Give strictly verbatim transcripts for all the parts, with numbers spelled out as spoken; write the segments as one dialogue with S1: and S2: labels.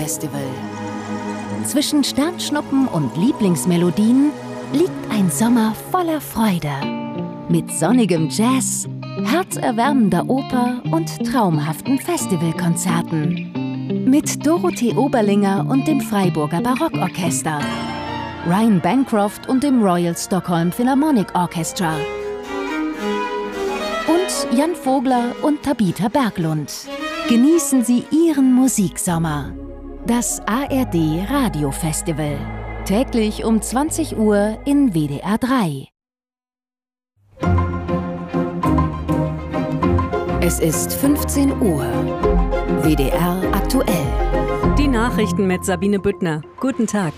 S1: Festival. Zwischen Sternschnuppen und Lieblingsmelodien liegt ein Sommer voller Freude. Mit sonnigem Jazz, herzerwärmender Oper und traumhaften Festivalkonzerten. Mit Dorothee Oberlinger und dem Freiburger Barockorchester, Ryan Bancroft und dem Royal Stockholm Philharmonic Orchestra und Jan Vogler und Tabitha Berglund. Genießen Sie Ihren Musiksommer. Das A R D Radio Festival. Täglich um zwanzig Uhr in W D R drei. Es ist fünfzehn Uhr. W D R aktuell.
S2: Die Nachrichten mit Sabine Büttner. Guten Tag.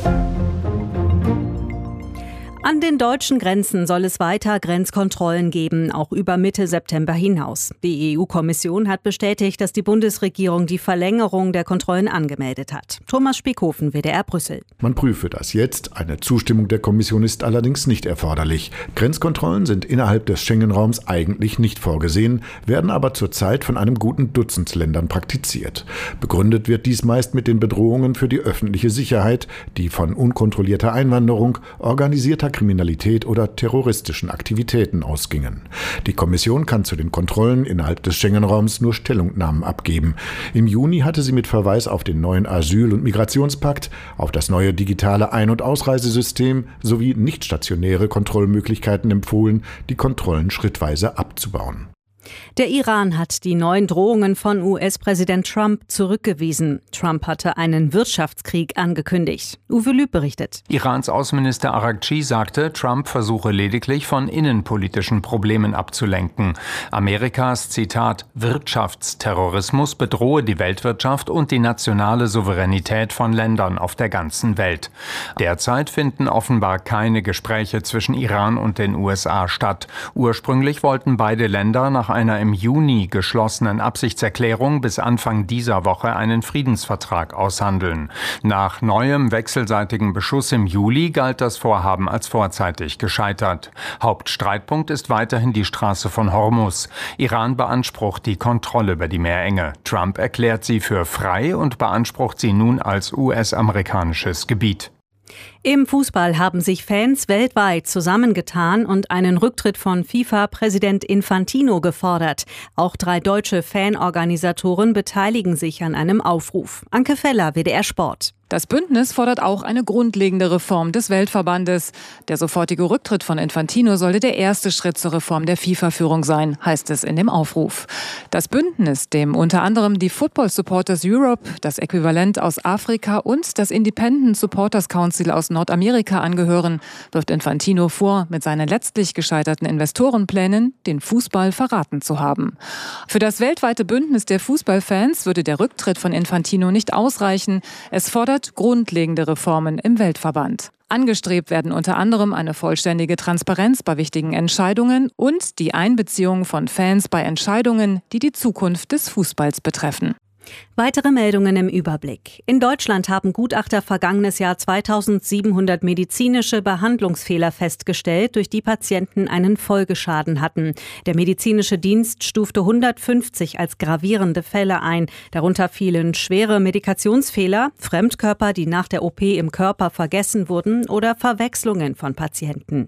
S2: An den deutschen Grenzen soll es weiter Grenzkontrollen geben, auch über Mitte September hinaus. Die E U-Kommission hat bestätigt, dass die Bundesregierung die Verlängerung der Kontrollen angemeldet hat. Thomas Spiekhofen, W D R Brüssel.
S3: Man prüfe das jetzt. Eine Zustimmung der Kommission ist allerdings nicht erforderlich. Grenzkontrollen sind innerhalb des Schengen-Raums eigentlich nicht vorgesehen, werden aber zurzeit von einem guten Dutzend Ländern praktiziert. Begründet wird dies meist mit den Bedrohungen für die öffentliche Sicherheit, die von unkontrollierter Einwanderung, organisierter Kriminalität oder terroristischen Aktivitäten ausgingen. Die Kommission kann zu den Kontrollen innerhalb des Schengen-Raums nur Stellungnahmen abgeben. Im Juni hatte sie mit Verweis auf den neuen Asyl- und Migrationspakt, auf das neue digitale Ein- und Ausreisesystem sowie nicht stationäre Kontrollmöglichkeiten empfohlen, die Kontrollen schrittweise abzubauen.
S2: Der Iran hat die neuen Drohungen von U S-Präsident Trump zurückgewiesen. Trump hatte einen Wirtschaftskrieg angekündigt. Uwe Lüb berichtet.
S4: Irans Außenminister Araghchi sagte, Trump versuche lediglich von innenpolitischen Problemen abzulenken. Amerikas, Zitat, Wirtschaftsterrorismus bedrohe die Weltwirtschaft und die nationale Souveränität von Ländern auf der ganzen Welt. Derzeit finden offenbar keine Gespräche zwischen Iran und den U S A statt. Ursprünglich wollten beide Länder nach einer im Juni geschlossenen Absichtserklärung bis Anfang dieser Woche einen Friedensvertrag aushandeln. Nach neuem wechselseitigem Beschuss im Juli galt das Vorhaben als vorzeitig gescheitert. Hauptstreitpunkt ist weiterhin die Straße von Hormuz. Iran beansprucht die Kontrolle über die Meerenge. Trump erklärt sie für frei und beansprucht sie nun als U S-amerikanisches Gebiet.
S2: Im Fußball haben sich Fans weltweit zusammengetan und einen Rücktritt von FIFA-Präsident Infantino gefordert. Auch drei deutsche Fanorganisatoren beteiligen sich an einem Aufruf. Anke Feller, W D R Sport.
S5: Das Bündnis fordert auch eine grundlegende Reform des Weltverbandes. Der sofortige Rücktritt von Infantino sollte der erste Schritt zur Reform der FIFA-Führung sein, heißt es in dem Aufruf. Das Bündnis, dem unter anderem die Football Supporters Europe, das Äquivalent aus Afrika und das Independent Supporters Council aus Nordamerika angehören, wirft Infantino vor, mit seinen letztlich gescheiterten Investorenplänen den Fußball verraten zu haben. Für das weltweite Bündnis der Fußballfans würde der Rücktritt von Infantino nicht ausreichen. Es fordert grundlegende Reformen im Weltverband. Angestrebt werden unter anderem eine vollständige Transparenz bei wichtigen Entscheidungen und die Einbeziehung von Fans bei Entscheidungen, die die Zukunft des Fußballs betreffen.
S2: Weitere Meldungen im Überblick. In Deutschland haben Gutachter vergangenes Jahr zweitausendsiebenhundert medizinische Behandlungsfehler festgestellt, durch die Patienten einen Folgeschaden hatten. Der medizinische Dienst stufte hundertfünfzig als gravierende Fälle ein. Darunter fielen schwere Medikationsfehler, Fremdkörper, die nach der O P im Körper vergessen wurden oder Verwechslungen von Patienten.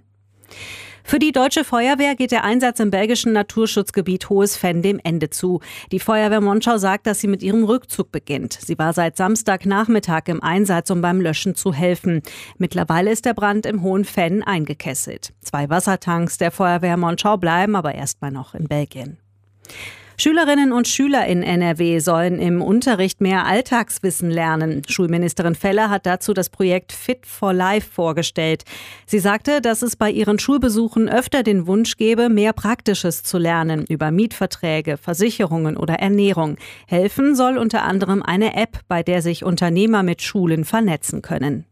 S2: Für die Deutsche Feuerwehr geht der Einsatz im belgischen Naturschutzgebiet Hohes Venn dem Ende zu. Die Feuerwehr Monschau sagt, dass sie mit ihrem Rückzug beginnt. Sie war seit Samstagnachmittag im Einsatz, um beim Löschen zu helfen. Mittlerweile ist der Brand im Hohen Venn eingekesselt. Zwei Wassertanks der Feuerwehr Monschau bleiben aber erstmal noch in Belgien. Schülerinnen und Schüler in N R W sollen im Unterricht mehr Alltagswissen lernen. Schulministerin Feller hat dazu das Projekt Fit for Life vorgestellt. Sie sagte, dass es bei ihren Schulbesuchen öfter den Wunsch gebe, mehr Praktisches zu lernen über Mietverträge, Versicherungen oder Ernährung. Helfen soll unter anderem eine App, bei der sich Unternehmer mit Schulen vernetzen können.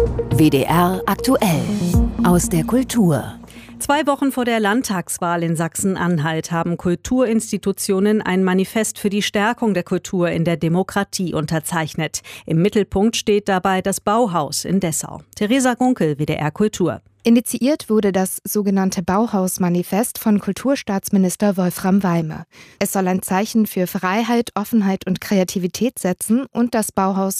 S1: W D R aktuell aus der Kultur.
S2: Zwei Wochen vor der Landtagswahl in Sachsen-Anhalt haben Kulturinstitutionen ein Manifest für die Stärkung der Kultur in der Demokratie unterzeichnet. Im Mittelpunkt steht dabei das Bauhaus in Dessau. Theresa Gunkel, W D R Kultur.
S6: Initiiert wurde das sogenannte Bauhaus-Manifest von Kulturstaatsminister Wolfram Walme. Es soll ein Zeichen für Freiheit, Offenheit und Kreativität setzen und das Bauhaus